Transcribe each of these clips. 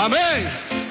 Amém?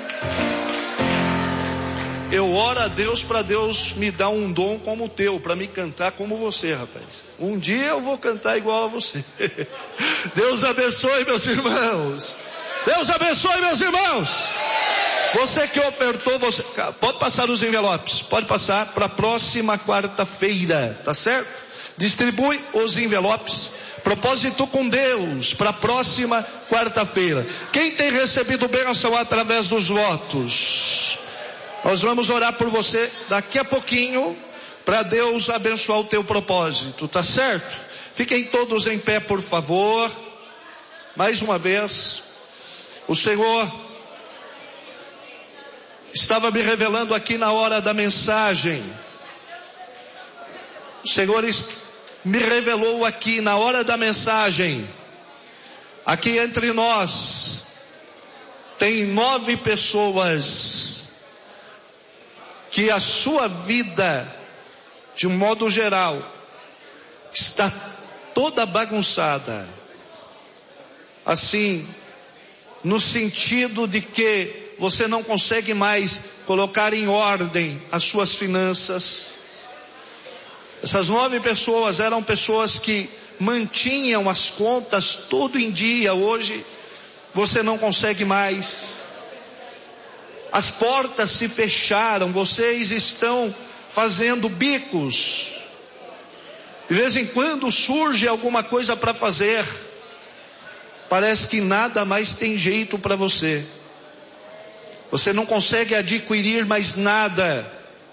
Eu oro a Deus para Deus me dar um dom como o teu, para me cantar como você, rapaz. Um dia eu vou cantar igual a você. Deus abençoe, meus irmãos. Deus abençoe, meus irmãos. Você que ofertou, você pode passar os envelopes, pode passar para a próxima quarta-feira, tá certo? Distribui os envelopes. Propósito com Deus para a próxima quarta-feira. Quem tem recebido bênção através dos votos? Nós vamos orar por você daqui a pouquinho, para Deus abençoar o teu propósito, tá certo? Fiquem todos em pé, por favor. Mais uma vez, o Senhor estava me revelando aqui na hora da mensagem. O Senhor me revelou aqui na hora da mensagem. Aqui entre nós tem 9 pessoas que a sua vida, de um modo geral, está toda bagunçada. Assim, no sentido de que você não consegue mais colocar em ordem as suas finanças. Essas 9 pessoas eram pessoas que mantinham as contas todo em dia. Hoje você não consegue mais. As portas se fecharam, vocês estão fazendo bicos. De vez em quando surge alguma coisa para fazer. Parece que nada mais tem jeito para você. Você não consegue adquirir mais nada.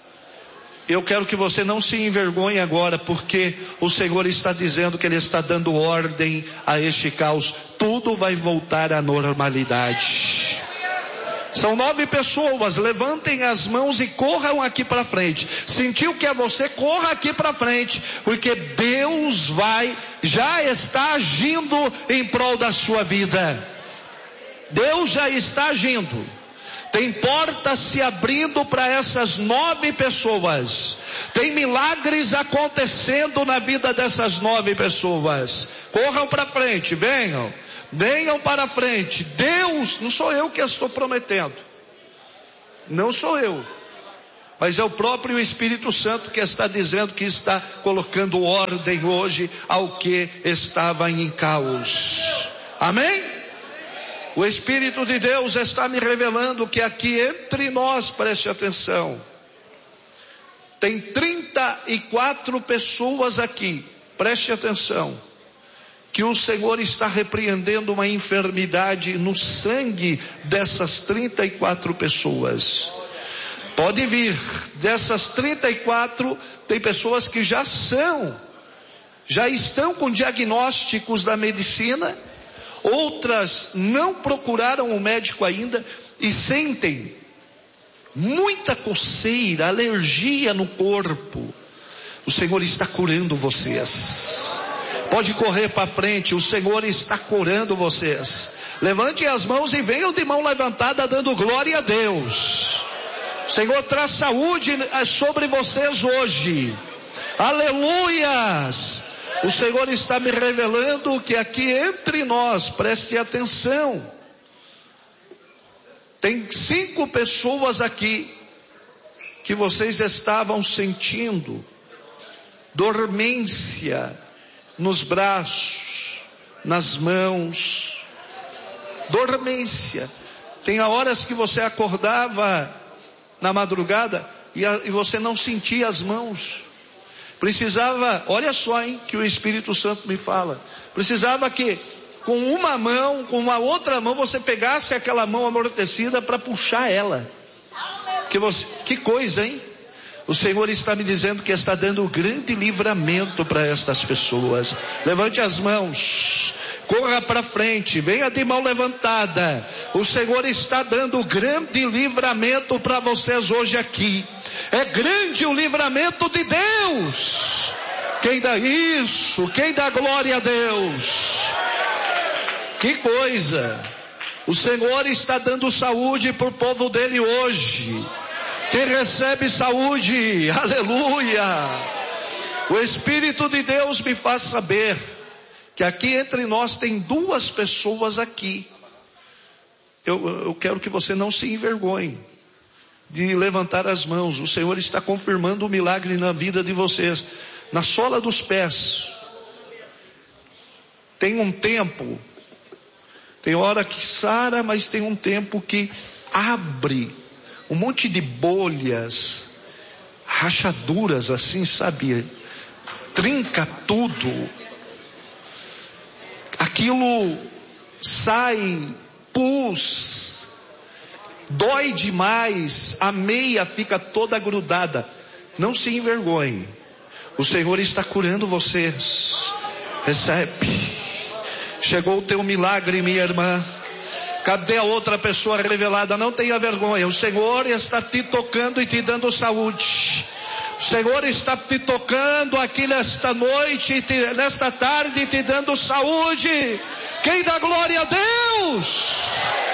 Eu quero que você não se envergonhe agora, porque o Senhor está dizendo que Ele está dando ordem a este caos. Tudo vai voltar à normalidade. São 9 pessoas, levantem as mãos e corram aqui para frente. Sentiu que é você, corra aqui para frente, porque Deus já está agindo em prol da sua vida. Deus já está agindo. Tem portas se abrindo para essas 9 pessoas. Tem milagres acontecendo na vida dessas 9 pessoas. Corram para frente, venham. Venham para frente. Deus, não sou eu que estou prometendo. Não sou eu. Mas é o próprio Espírito Santo que está dizendo que está colocando ordem hoje ao que estava em caos. Amém? O Espírito de Deus está me revelando que aqui entre nós, preste atenção, tem 34 pessoas aqui, preste atenção, que o Senhor está repreendendo uma enfermidade no sangue dessas 34 pessoas. Pode vir, dessas 34, tem pessoas que já estão com diagnósticos da medicina, outras não procuraram o médico ainda e sentem muita coceira, alergia no corpo. O Senhor está curando vocês. Pode correr para frente, o Senhor está curando vocês. Levante as mãos e venham de mão levantada dando glória a Deus. O Senhor traz saúde sobre vocês hoje. Aleluias! O Senhor está me revelando que aqui entre nós, preste atenção, tem 5 pessoas aqui que vocês estavam sentindo dormência nos braços, nas mãos, dormência. Tem horas que você acordava na madrugada e você não sentia as mãos. Precisava, olha só, que o Espírito Santo me fala. Precisava que com uma mão, com uma outra mão, você pegasse aquela mão amortecida para puxar ela. Que coisa, hein? O Senhor está me dizendo que está dando grande livramento para estas pessoas. Levante as mãos, corra para frente, venha de mão levantada. O Senhor está dando grande livramento para vocês hoje aqui. É grande o livramento de Deus. Quem dá isso? Quem dá glória a Deus? Que coisa! O Senhor está dando saúde para o povo dele hoje. Quem recebe saúde, aleluia! O Espírito de Deus me faz saber que aqui entre nós tem 2 pessoas aqui. eu quero que você não se envergonhe de levantar as mãos. O Senhor está confirmando o milagre na vida de vocês. Na sola dos pés. Tem um tempo, tem hora que sara, mas tem um tempo que abre um monte de bolhas, rachaduras assim, sabe? Trinca tudo. Aquilo sai, pus, dói demais, a meia fica toda grudada. Não se envergonhe. O Senhor está curando vocês. Recebe. Chegou o teu milagre, minha irmã. Cadê a outra pessoa revelada? Não tenha vergonha. O Senhor está te tocando e te dando saúde. O Senhor está te tocando aqui nesta noite, nesta tarde, te dando saúde. Quem dá glória a Deus?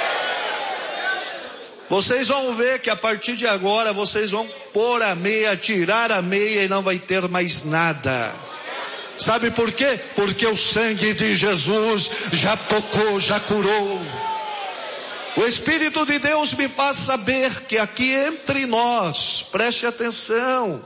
Vocês vão ver que a partir de agora vocês vão pôr a meia, tirar a meia e não vai ter mais nada. Sabe por quê? Porque o sangue de Jesus já tocou, já curou. O Espírito de Deus me faz saber que aqui entre nós, preste atenção,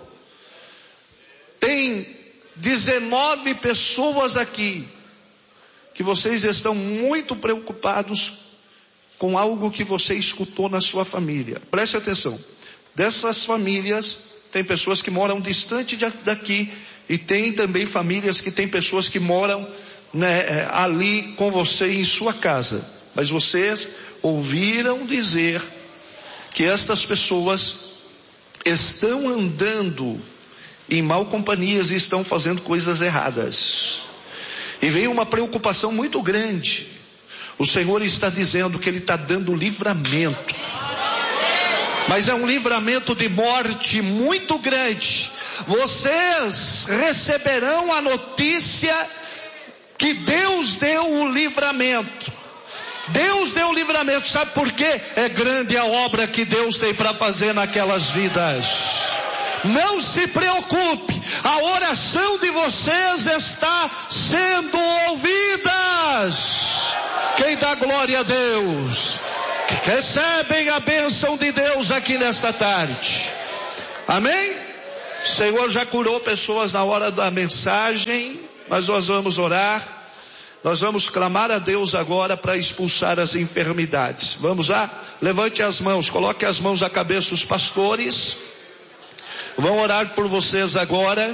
tem 19 pessoas aqui que vocês estão muito preocupados com algo que você escutou na sua família. Preste atenção. Dessas famílias, tem pessoas que moram distante daqui e tem também famílias que tem pessoas que moram, né, ali com você em sua casa. Mas vocês ouviram dizer que estas pessoas estão andando em mal companhias e estão fazendo coisas erradas. E veio uma preocupação muito grande. O Senhor está dizendo que Ele está dando livramento. Mas é um livramento de morte muito grande. Vocês receberão a notícia que Deus deu o livramento. Deus deu o livramento. Sabe por quê? É grande a obra que Deus tem para fazer naquelas vidas. Não se preocupe. A oração de vocês está sendo ouvidas. Quem dá glória a Deus? Recebem a bênção de Deus aqui nesta tarde. Amém? O Senhor já curou pessoas na hora da mensagem, mas nós vamos orar. Nós vamos clamar a Deus agora para expulsar as enfermidades. Vamos lá? Levante as mãos, coloque as mãos à cabeça os pastores. Vão orar por vocês agora.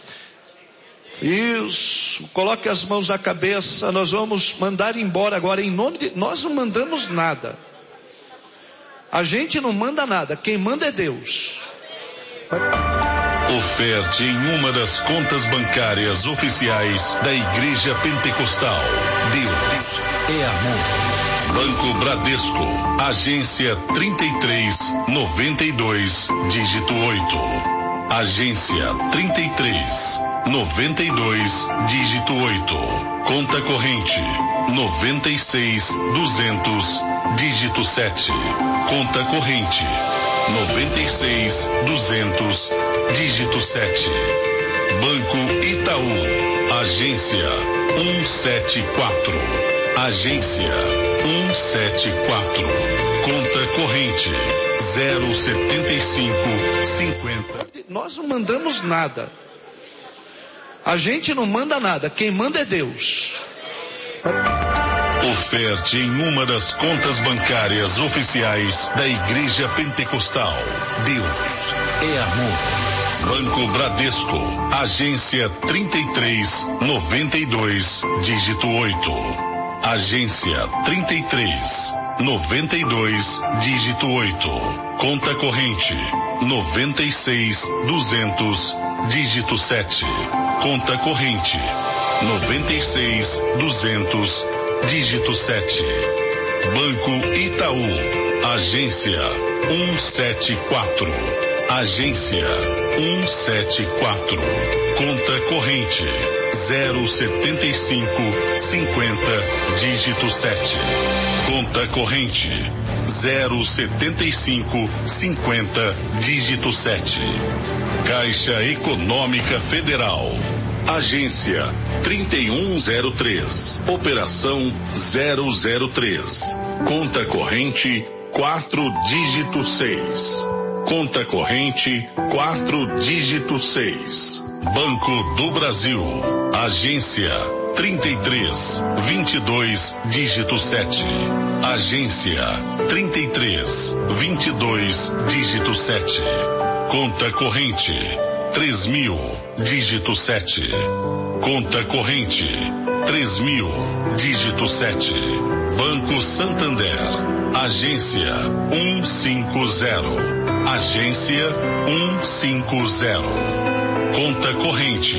Isso, coloque as mãos à cabeça. Nós vamos mandar embora agora em nome de... Nós não mandamos nada. A gente não manda nada, quem manda é Deus. Oferte em uma das contas bancárias oficiais da Igreja Pentecostal. Deus é amor. Banco Bradesco, agência 3392, dígito 8. Agência 3392, dígito 8. Conta corrente 96200, dígito 7. Conta corrente 96200, dígito 7. Banco Itaú, agência 174. Agência 174. Conta corrente 07550. Nós não mandamos nada. A gente não manda nada. Quem manda é Deus. Oferte em uma das contas bancárias oficiais da Igreja Pentecostal. Deus é amor. Banco Bradesco, agência 3392, dígito 8. Agência 3392, dígito 8. Conta corrente 96200, dígito 7. Conta corrente 96200, dígito 7. Banco Itaú, agência 174. Agência 174. Conta corrente 07550, dígito 7. Conta corrente 07550, dígito 7. Caixa Econômica Federal, Agência 3103. Operação 003. Conta corrente 4 dígito 6. Conta corrente 4 dígito 6. Banco do Brasil. Agência 3322 dígito 7. Agência 3322 dígito 7. Conta corrente 3000 dígito 7. Conta corrente 3000 dígito 7. Banco Santander. Agência 150. Agência 150. Conta corrente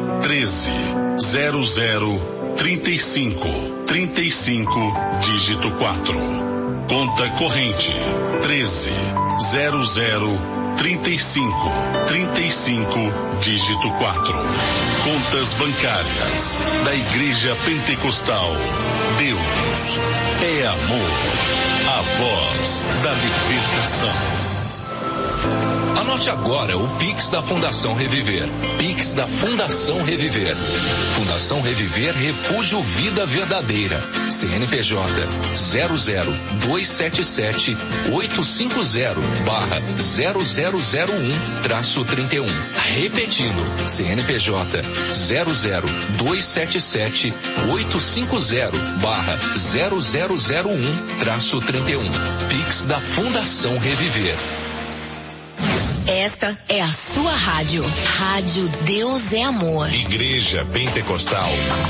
13003535 dígito 4. Conta corrente 13003535 dígito 4. Contas bancárias da Igreja Pentecostal. Deus é amor. A voz da libertação. Anote agora o Pix da Fundação Reviver. Pix da Fundação Reviver. Fundação Reviver Refúgio Vida Verdadeira. CNPJ 00277-850/0001-31. Repetindo, CNPJ 00277-850/0001-31. Pix da Fundação Reviver. Esta é a sua rádio. Rádio Deus é Amor. Igreja Pentecostal